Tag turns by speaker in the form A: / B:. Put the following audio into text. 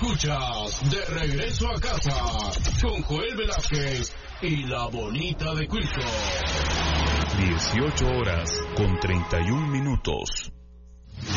A: Escuchas De Regreso a Casa con Joel Velázquez y la Bonita de Quilco.
B: 18 horas con 31 minutos.